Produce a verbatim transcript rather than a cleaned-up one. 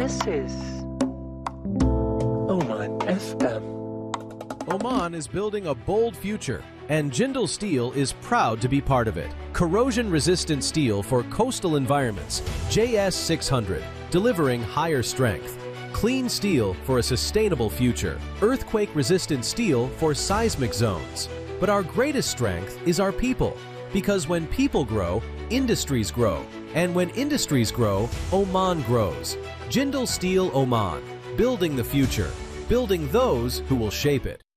This is Oman F M. Oman is building a bold future, and Jindal Steel is proud to be part of it. Corrosion-resistant steel for coastal environments, J S six hundred, delivering higher strength. Clean steel for a sustainable future. Earthquake-resistant steel for seismic zones. But our greatest strength is our people, because when people grow, industries grow. And when industries grow, Oman grows. Jindal Steel Oman, building the future, building those who will shape it.